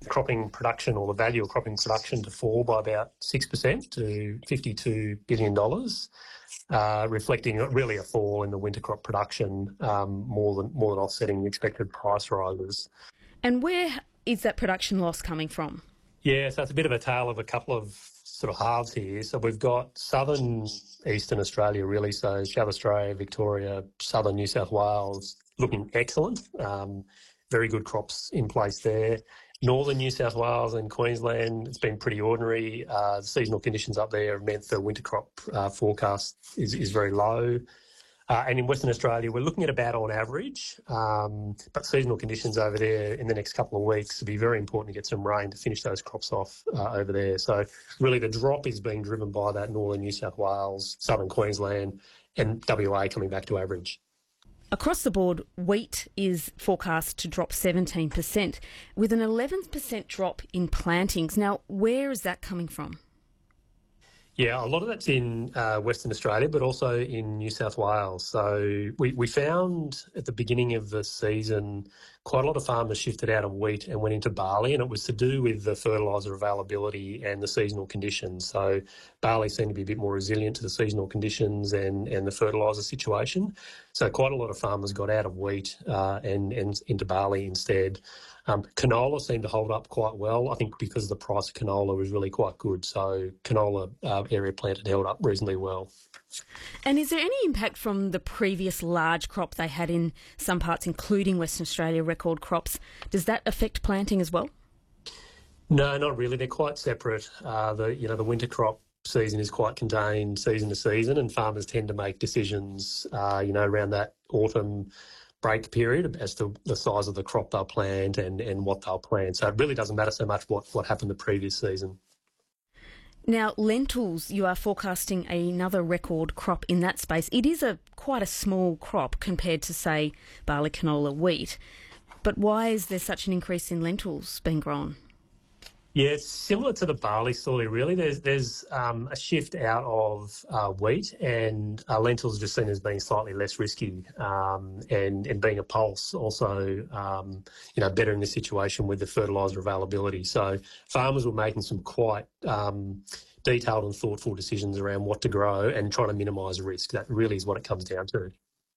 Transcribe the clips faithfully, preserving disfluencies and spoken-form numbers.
cropping production, or the value of cropping production, to fall by about six percent to fifty-two billion dollars, uh, reflecting really a fall in the winter crop production, um, more than more than offsetting the expected price rises. And where is that production loss coming from? Yeah, so it's a bit of a tale of a couple of sort of halves here. So we've got southern eastern Australia, really, so South Australia, Victoria, southern New South Wales, looking excellent. Um, very good crops in place there. Northern New South Wales and Queensland, it's been pretty ordinary. Uh, the seasonal conditions up there have meant the winter crop uh, forecast is, is very low. Uh, and in Western Australia, we're looking at about on average, um, but seasonal conditions over there in the next couple of weeks will be very important to get some rain to finish those crops off uh, over there. So really the drop is being driven by that northern New South Wales, southern Queensland and W A coming back to average. Across the board, wheat is forecast to drop seventeen percent, with an eleven percent drop in plantings. Now, where is that coming from? Yeah, a lot of that's in uh, Western Australia, but also in New South Wales. So we, we found at the beginning of the season quite a lot of farmers shifted out of wheat and went into barley, and it was to do with the fertiliser availability and the seasonal conditions. So barley seemed to be a bit more resilient to the seasonal conditions and, and the fertiliser situation. So quite a lot of farmers got out of wheat uh, and, and into barley instead. Um, canola seemed to hold up quite well, I think because the price of canola was really quite good. So canola uh, area planted held up reasonably well. And is there any impact from the previous large crop they had in some parts, including Western Australia, record crops? Does that affect planting as well? No, not really. They're quite separate. Uh, the you know the winter crop season is quite contained season to season, and farmers tend to make decisions, uh, you know, around that autumn break period as to the size of the crop they'll plant and, and what they'll plant. So it really doesn't matter so much what, what happened the previous season. Now, lentils, you are forecasting another record crop in that space. It is a quite a small crop compared to, say, barley, canola, wheat. But why is there such an increase in lentils being grown? Yeah, it's similar to the barley story, really. There's there's um, a shift out of uh, wheat, and uh, lentils are just seen as being slightly less risky, um, and and being a pulse also, um, you know, better in this situation with the fertiliser availability. So farmers were making some quite um, detailed and thoughtful decisions around what to grow and trying to minimise risk. That really is what it comes down to.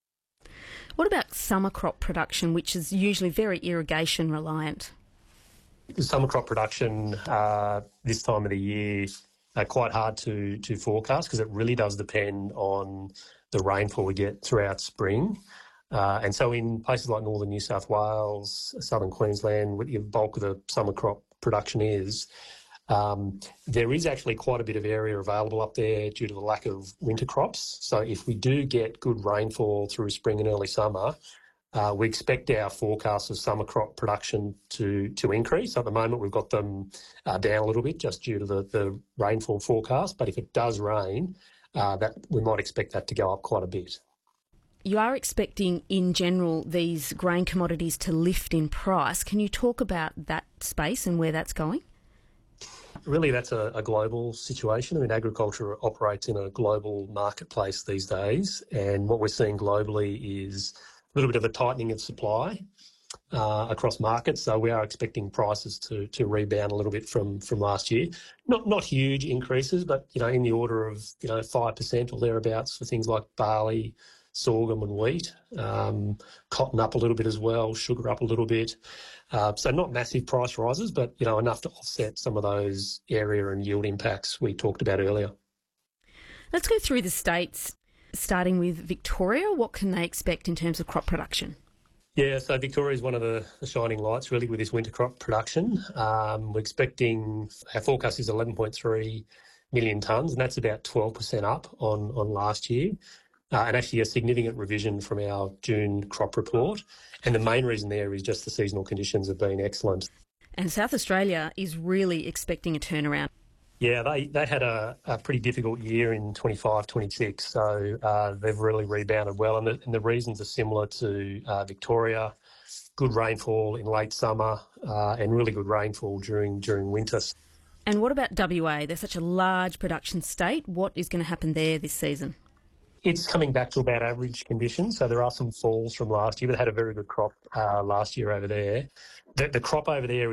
What about summer crop production, which is usually very irrigation reliant? Summer crop production uh, this time of the year are quite hard to to forecast because it really does depend on the rainfall we get throughout spring. Uh, and so in places like northern New South Wales, southern Queensland, where the bulk of the summer crop production is, um, there is actually quite a bit of area available up there due to the lack of winter crops. So if we do get good rainfall through spring and early summer, Uh, we expect our forecast of summer crop production to to increase. At the moment, we've got them uh, down a little bit just due to the, the rainfall forecast. But if it does rain, uh, that we might expect that to go up quite a bit. You are expecting, in general, these grain commodities to lift in price. Can you talk about that space and where that's going? Really, that's a, a global situation. I mean, agriculture operates in a global marketplace these days, and what we're seeing globally is a little bit of a tightening of supply uh, across markets. So we are expecting prices to to rebound a little bit from from last year. Not not huge increases, but you know, in the order of you know five percent or thereabouts for things like barley, sorghum, and wheat. Um, cotton up a little bit as well. Sugar up a little bit. Uh, so not massive price rises, but you know enough to offset some of those area and yield impacts we talked about earlier. Let's go through the states. Starting with Victoria, what can they expect in terms of crop production? Yeah, so Victoria is one of the, the shining lights really with this winter crop production. Um, we're expecting, our forecast is eleven point three million tonnes, and that's about twelve percent up on, on last year. Uh, and actually a significant revision from our June crop report. And the main reason there is just the seasonal conditions have been excellent. And South Australia is really expecting a turnaround. Yeah, they, they had a, a pretty difficult year in twenty-five twenty-six, so uh, they've really rebounded well. And the, and the reasons are similar to uh, Victoria. Good rainfall in late summer uh, and really good rainfall during during winter. And what about W A? They're such a large production state. What is going to happen there this season? It's coming back to about average conditions. So there are some falls from last year, but they had a very good crop uh, last year over there. The, the crop over there